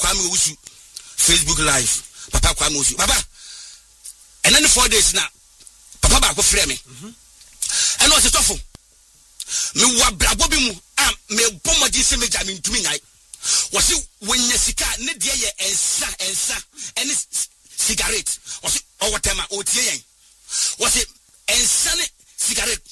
Kwame Owusu Facebook live Papa Kwame Owusu Baba and then 4 days now Papa ba ko frɛ me and was it awful me wa brabo bi mu me bomodi se me jami ntumi nyai was it when yesika ne de ye ensa any cigarette was it or whatever o tie yen was it ensa ne cigarette